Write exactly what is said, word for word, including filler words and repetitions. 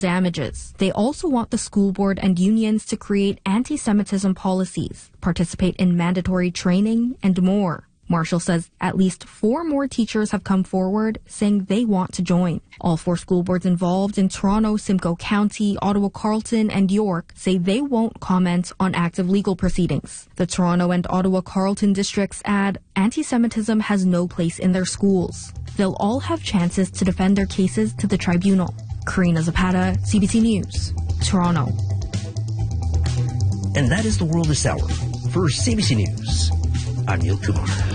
damages. They also want the school board and unions to create anti-Semitism policies, participate in mandatory training, and more. Marshall says at least four more teachers have come forward saying they want to join. All four school boards involved in Toronto, Simcoe County, Ottawa Carleton, and York say they won't comment on active legal proceedings. The Toronto and Ottawa Carleton districts add anti-Semitism has no place in their schools. They'll all have chances to defend their cases to the tribunal. Karina Zapata, C B C News, Toronto. And that is the world this hour. For C B C News, I'm Neil Kumar.